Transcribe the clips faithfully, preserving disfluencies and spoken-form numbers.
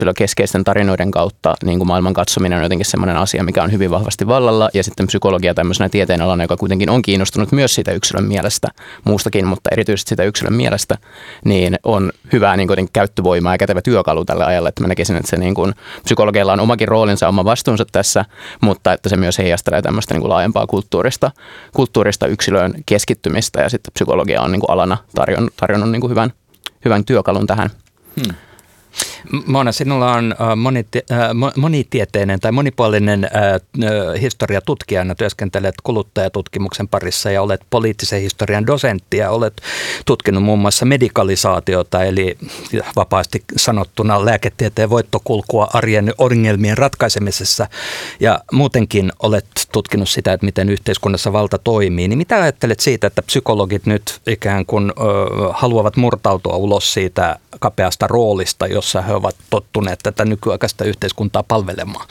yksilökeskeisten tarinoiden kautta niin kuin maailman katsominen on jotenkin semmoinen asia, mikä on hyvin vahvasti vallalla. Ja sitten psykologia tämmöisenä tieteenalana, joka kuitenkin on kiinnostunut myös siitä yksilön mielestä, muustakin, mutta erityisesti sitä yksilön mielestä, niin on hyvää niin kuin käyttövoimaa ja kätevä työkalu tälle ajalle. Että mä näkisin, että se niin kuin, psykologialla on omakin roolinsa, oma vastuunsa tässä, mutta että se myös heijastelee tämmöistä niin kuin laajempaa kulttuurista, kulttuurista yksilöön keskittymistä ja sitten psykologia on niin kuin alana tarjonnut, tarjonnut niin kuin hyvän, hyvän työkalun tähän. Hmm. Mona, sinulla on moniti- monitieteinen tai monipuolinen historiatutkijana, työskentelet kuluttajatutkimuksen parissa ja olet poliittisen historian dosentti ja olet tutkinut muun muassa medikalisaatiota, eli vapaasti sanottuna lääketieteen voittokulkua arjen ongelmien ratkaisemisessa ja muutenkin olet tutkinut sitä, että miten yhteiskunnassa valta toimii. Niin mitä ajattelet siitä, että psykologit nyt ikään kuin ö, haluavat murtautua ulos siitä kapeasta roolista, jossa he ovat tottuneet tätä nykyaikaista yhteiskuntaa palvelemaan?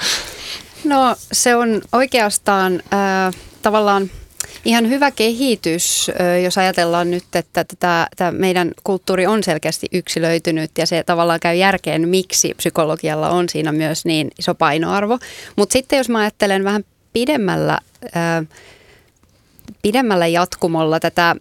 No se on oikeastaan äh, tavallaan ihan hyvä kehitys, äh, jos ajatellaan nyt, että tätä, tämä meidän kulttuuri on selkeästi yksilöitynyt ja se tavallaan käy järkeen, miksi psykologialla on siinä myös niin iso painoarvo. Mutta sitten jos mä ajattelen vähän pidemmällä, äh, pidemmällä jatkumolla tätä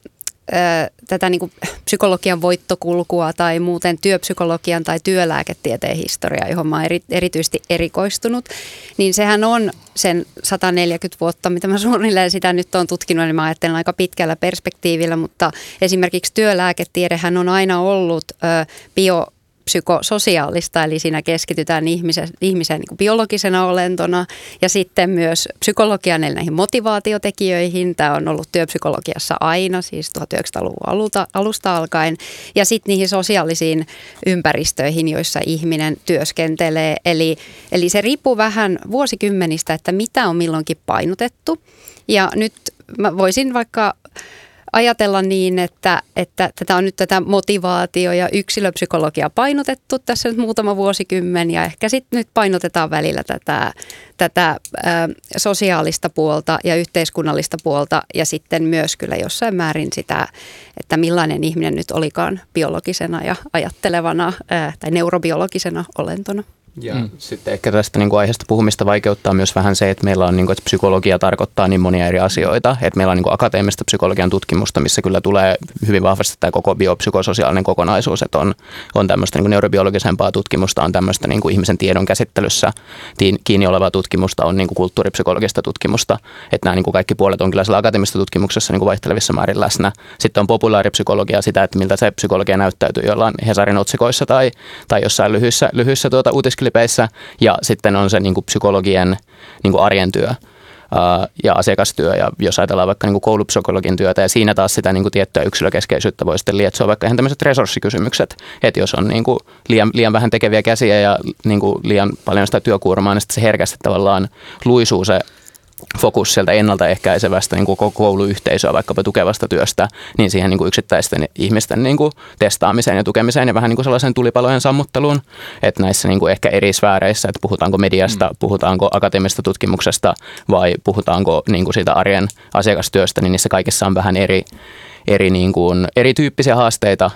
tätä niin kuin psykologian voittokulkua tai muuten työpsykologian tai työlääketieteen historiaa, johon mä oon eri, erityisesti erikoistunut, niin sehän on sen sata neljäkymmentä vuotta, mitä mä suunnilleen sitä nyt on tutkinut, niin mä ajattelen aika pitkällä perspektiivillä, mutta esimerkiksi työlääketiedehän on aina ollut ö, bio psykososiaalista, eli siinä keskitytään ihmisen, ihmisen niin kuin biologisena olentona ja sitten myös psykologian eli näihin motivaatiotekijöihin. Tämä on ollut työpsykologiassa aina, siis tuhatyhdeksänsataaluvun alusta, alusta alkaen. Ja sitten niihin sosiaalisiin ympäristöihin, joissa ihminen työskentelee. Eli, eli se riippuu vähän vuosikymmenistä, että mitä on milloinkin painotettu. Ja nyt mä voisin vaikka ajatella niin, että, että tätä on nyt tätä motivaatio- ja yksilöpsykologiaa painotettu tässä nyt muutama vuosikymmen ja ehkä sitten nyt painotetaan välillä tätä, tätä ä, sosiaalista puolta ja yhteiskunnallista puolta ja sitten myös kyllä jossain määrin sitä, että millainen ihminen nyt olikaan biologisena ja ajattelevana ä, tai neurobiologisena olentona. Ja mm. sitten ehkä tästä niin kuin aiheesta puhumista vaikeuttaa myös vähän se, että meillä on, niin kuin, että psykologia tarkoittaa niin monia eri asioita. Että meillä on niin kuin akateemista psykologian tutkimusta, missä kyllä tulee hyvin vahvasti tämä koko biopsykososiaalinen kokonaisuus. Että on, on tämmöistä niin kuin neurobiologisempaa tutkimusta, on tämmöistä niin kuin ihmisen tiedon käsittelyssä kiinni olevaa tutkimusta, on niin kuin kulttuuripsykologista tutkimusta. Että nämä niin kuin kaikki puolet on kyllä siellä akateemisessa tutkimuksessa niin kuin vaihtelevissa määrin läsnä. Sitten on populaaripsykologia, sitä, että miltä se psykologia näyttäytyy jollain Hesarin otsikoissa tai, tai jossain lyhyissä, lyhyissä tuota, uutiskilpeissä. Ja sitten on se niin kuin psykologien niin kuin arjen työ ää, ja asiakastyö. Ja jos ajatellaan vaikka niin kuin koulupsykologin työtä ja siinä taas sitä niin kuin tiettyä yksilökeskeisyyttä voi sitten lietsoa vaikka ihan tämmöiset resurssikysymykset. Että jos on niin kuin liian, liian vähän tekeviä käsiä ja niin kuin liian paljon sitä työkuormaa, niin sitten se herkästi tavallaan luisuu se fokus sieltä ennaltaehkäisevästä niin kuin koko kouluyhteisöä vaikkapa tukevasta työstä, niin siihen niin kuin yksittäisten ihmisten niin kuin testaamiseen ja tukemiseen ja vähän niin kuin sellaisen tulipalojen sammutteluun, että näissä niin kuin ehkä eri sfääreissä, että puhutaanko mediasta, mm. puhutaanko akateemisesta tutkimuksesta vai puhutaanko niin kuin siitä arjen asiakastyöstä, niin niissä kaikissa on vähän eri, eri niin kuin erityyppisiä haasteita,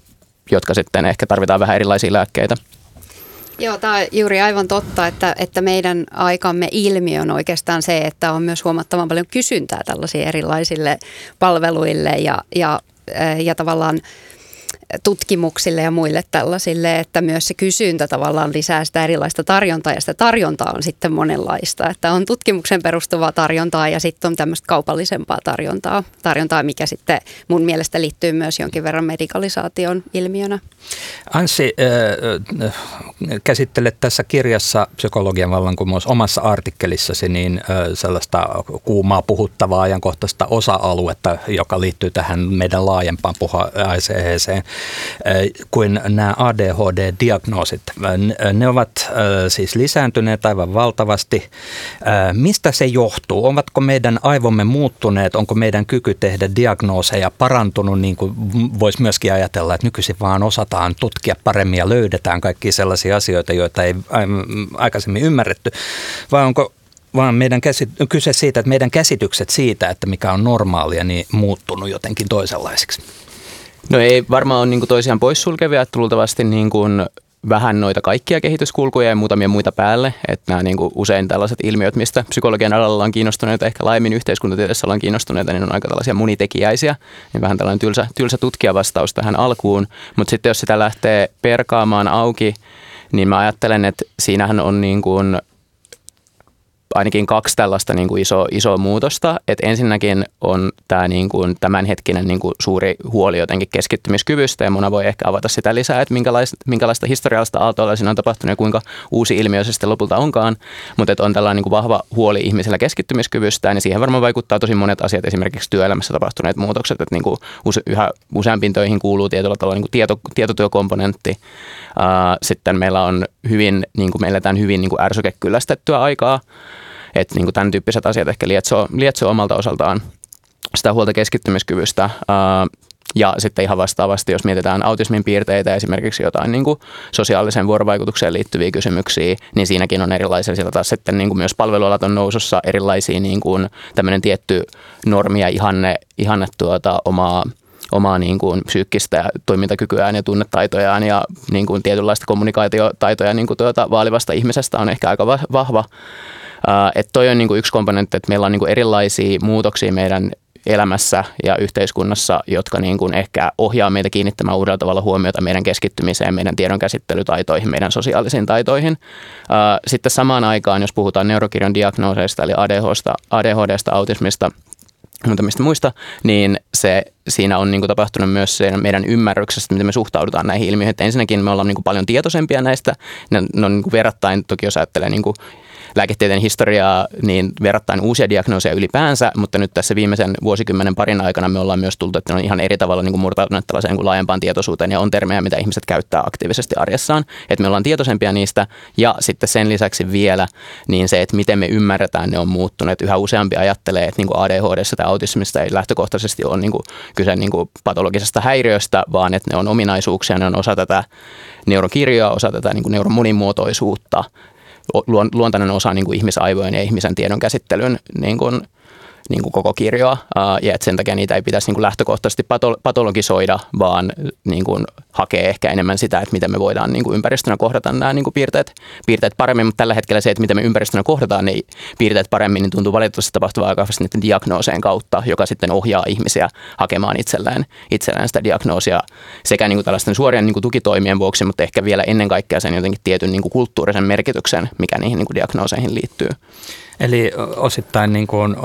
jotka sitten ehkä tarvitaan vähän erilaisia lääkkeitä. Joo, tämä on juuri aivan totta, että, että meidän aikamme ilmiö on oikeastaan se, että on myös huomattavan paljon kysyntää tällaisille erilaisille palveluille ja, ja, ja tavallaan tutkimuksille ja muille tällaisille, että myös se kysyntä tavallaan lisää sitä erilaista tarjontaa ja sitä tarjontaa on sitten monenlaista, että on tutkimuksen perustuvaa tarjontaa ja sitten on tämmöistä kaupallisempaa tarjontaa, tarjontaa, mikä sitten mun mielestä liittyy myös jonkin verran medikalisaation ilmiönä. Anssi, äh, käsittelet tässä kirjassa Psykologian vallankumous omassa artikkelissasi niin äh, sellaista kuumaa puhuttavaa ajankohtaista osa-aluetta, joka liittyy tähän meidän laajempaan puheeseen kuin nämä A D H D-diagnoosit. Ne ovat siis lisääntyneet aivan valtavasti. Mistä se johtuu? Ovatko meidän aivomme muuttuneet? Onko meidän kyky tehdä diagnooseja parantunut, niin kuin voisi myöskin ajatella, että nykyisin vaan osataan tutkia paremmin ja löydetään kaikkia sellaisia asioita, joita ei aikaisemmin ymmärretty? Vai onko vaan meidän käsit- kyse siitä, että meidän käsitykset siitä, että mikä on normaalia, niin muuttunut jotenkin toisenlaisiksi? No ei varmaan ole niin kuin toisiaan poissulkevia, että luultavasti niin kuin vähän noita kaikkia kehityskulkuja ja muutamia muita päälle. Että nämä niin kuin usein tällaiset ilmiöt, mistä psykologian alalla ollaan kiinnostuneita, ehkä laajemmin yhteiskuntatieteessä ollaan kiinnostuneita, niin on aika tällaisia monitekijäisiä. Niin vähän tällainen tylsä, tylsä tutkijavastaus tähän alkuun. Mutta sitten jos sitä lähtee perkaamaan auki, niin mä ajattelen, että siinähän on niin kuin ainakin kaksi tällaista niin kuin iso, isoa muutosta. Et ensinnäkin on tämä niin kuin tämänhetkinen niin kuin suuri huoli jotenkin keskittymiskyvystä, ja Mona voi ehkä avata sitä lisää, että minkälaista, minkälaista historiallista aaltoa siinä on tapahtunut ja kuinka uusi ilmiö se sitten lopulta onkaan. Mutta on tällainen niin kuin vahva huoli ihmisellä keskittymiskyvystä, ja siihen varmaan vaikuttaa tosi monet asiat, esimerkiksi työelämässä tapahtuneet muutokset, että niin kuin use, yhä useampiin töihin kuuluu tietyllä tavalla niin kuin tieto, tietotyökomponentti. Sitten meillä on hyvin, niin kuin meillä eletään hyvin niin kuin ärsykekyllästettyä aikaa. Että niin kuin tämän tyyppiset asiat ehkä lietsoo, lietsoo omalta osaltaan sitä huolta keskittymiskyvystä. Ja sitten ihan vastaavasti, jos mietitään autismin piirteitä, esimerkiksi jotain niin kuin sosiaaliseen vuorovaikutukseen liittyviä kysymyksiä, niin siinäkin on erilaisia. Sieltä taas sitten niin kuin myös palvelualat on nousussa erilaisia niin kuin tämmöinen tietty normi ja ihanne, ihanne tuota, omaa omaa niin kuin psyykkistä toimintakykyään ja tunnetaitojaan ja niin kuin tietynlaista kommunikaatiotaitoja niin kuin tuota, vaalivasta ihmisestä on ehkä aika vahva. Että toi on niin kuin yksi komponentti, että meillä on niin kuin erilaisia muutoksia meidän elämässä ja yhteiskunnassa, jotka niin kuin ehkä ohjaa meitä kiinnittämään uudella tavalla huomiota meidän keskittymiseen, meidän tiedonkäsittelytaitoihin, meidän sosiaalisiin taitoihin. Sitten samaan aikaan, jos puhutaan neurokirjon diagnooseista, eli A D H:sta, A D H D:stä, autismista, muutamista muista, niin se, siinä on niin kuin tapahtunut myös se meidän ymmärryksestä, miten me suhtaudutaan näihin ilmiöihin. Että ensinnäkin me ollaan niin kuin paljon tietoisempia näistä. Ne, ne on niin kuin verrattain, toki jos ajattelee niin kuin lääketieteen historiaa, niin verrattain uusia diagnooseja ylipäänsä, mutta nyt tässä viimeisen vuosikymmenen parin aikana me ollaan myös tultu, että ne on ihan eri tavalla niin kuin murtautuneet tällaiseen niin kuin laajempaan tietoisuuteen ja on termejä, mitä ihmiset käyttää aktiivisesti arjessaan. Että me ollaan tietoisempia niistä ja sitten sen lisäksi vielä niin se, että miten me ymmärretään, ne on muuttuneet. Yhä useampi ajattelee, että niin kuin A D H D:ssä tai autismista ei lähtökohtaisesti ole niin kuin kyse niin kuin patologisesta häiriöstä, vaan että ne on ominaisuuksia, ne on osa tätä neurokirjoa, osa tätä niin kuin neuron monimuotoisuutta, luontainen osa niin kuin ihmisaivojen ja ihmisen tiedon käsittelyn niin kuin, niin kuin koko kirjoa, ja että sen takia niitä ei pitäisi niin kuin lähtökohtaisesti patologisoida, vaan niin kuin hakee ehkä enemmän sitä, että miten me voidaan niin kuin ympäristönä kohdata nämä niin kuin piirteet, piirteet paremmin, mutta tällä hetkellä se, että miten me ympäristönä kohdataan ne piirteet paremmin, niin tuntuu valitettavasti tapahtuvaa aika vahvasti niiden diagnooseen kautta, joka sitten ohjaa ihmisiä hakemaan itselleen, itselleen sitä diagnoosia sekä niin kuin tällaisten suorien niin kuin tukitoimien vuoksi, mutta ehkä vielä ennen kaikkea sen jotenkin tietyn niin kuin kulttuurisen merkityksen, mikä niihin niin kuin diagnooseihin liittyy. Eli osittain niin kuin,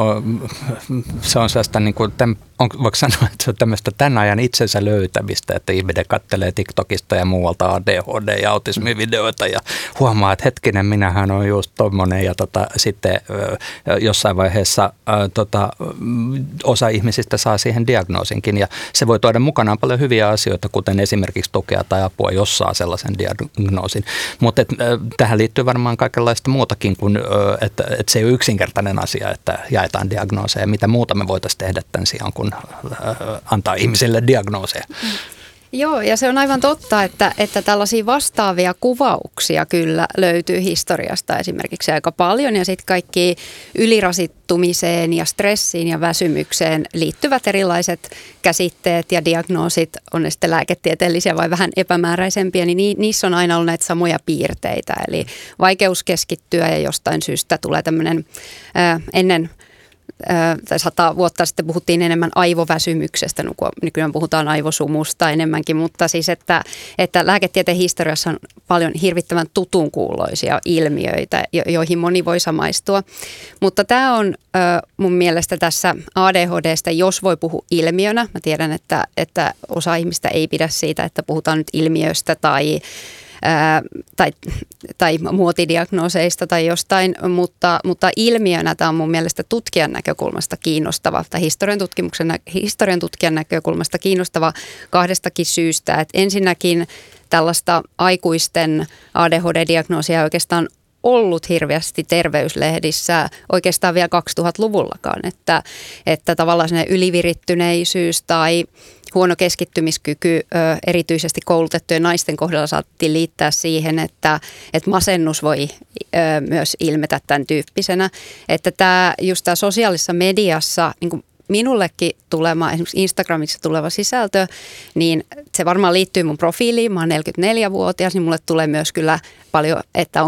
se on sellaista, niin kuin, on, voiko sanoa, että se on tämmöistä tämän ajan itsensä löytämistä, että ihminen katselee TikTokista ja muualta A D H D- ja autismivideoita ja huomaa, että hetkinen, minähän on just tommonen ja tota, sitten jossain vaiheessa tota, osa ihmisistä saa siihen diagnoosinkin ja se voi tuoda mukanaan paljon hyviä asioita, kuten esimerkiksi tukea tai apua, jos saa sellaisen diagnoosin. Mutta tähän liittyy varmaan kaikenlaista muutakin kuin, että, että se ei ole yksinkertainen asia, että jaetaan diagnooseja. Mitä muuta me voitaisiin tehdä tämän sijaan, kun antaa ihmisille diagnooseja? Joo, ja se on aivan totta, että, että tällaisia vastaavia kuvauksia kyllä löytyy historiasta esimerkiksi aika paljon. Ja sitten kaikki ylirasittumiseen ja stressiin ja väsymykseen liittyvät erilaiset käsitteet ja diagnoosit, on ne sitten lääketieteellisiä vai vähän epämääräisempiä, niin niissä on aina ollut näitä samoja piirteitä. Eli vaikeus keskittyä ja jostain syystä tulee tämmöinen ää, ennen... tai sata vuotta sitten puhuttiin enemmän aivoväsymyksestä, nykyään puhutaan aivosumusta enemmänkin, mutta siis että, että lääketieteen historiassa on paljon hirvittävän tutunkuuloisia ilmiöitä, joihin moni voi samaistua. Mutta tämä on mun mielestä tässä A D H D:stä, jos voi puhua ilmiönä, mä tiedän, että, että osa ihmistä ei pidä siitä, että puhutaan nyt ilmiöstä tai Ää, tai, tai muotidiagnooseista tai jostain, mutta, mutta ilmiönä tämä on mun mielestä tutkijan näkökulmasta kiinnostava, tai historian, tutkimuksen, historian tutkijan näkökulmasta kiinnostava kahdestakin syystä. Et ensinnäkin tällaista aikuisten A D H D-diagnoosia oikeastaan ollut hirveästi terveyslehdissä oikeastaan vielä kaksituhattaluvullakaan, että, että tavallaan sellainen ylivirittyneisyys tai huono keskittymiskyky erityisesti koulutettujen naisten kohdalla saatiin liittää siihen, että, että masennus voi myös ilmetä tämän tyyppisenä. Että tämä, just tämä sosiaalisessa mediassa niin kuin minullekin tulema, esimerkiksi Instagramissa tuleva sisältö, niin se varmaan liittyy mun profiiliin. Mä oon neljäkymmentäneljävuotias, niin mulle tulee myös kyllä paljon, että